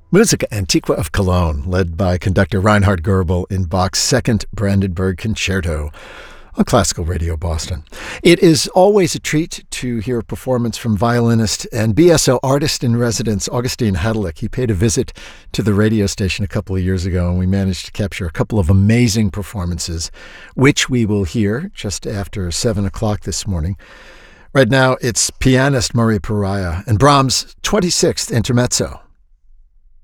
Musica Antiqua of Cologne, led by conductor Reinhard Goebel in Bach's Second Brandenburg Concerto on Classical Radio Boston. It is always a treat to hear a performance from violinist and BSO artist-in-residence Augustin Hadlick. He paid a visit to the radio station a couple of years ago, and we managed to capture a couple of amazing performances, which we will hear just after 7 o'clock this morning. Right now, it's pianist Murray Pariah and Brahms' 26th Intermezzo.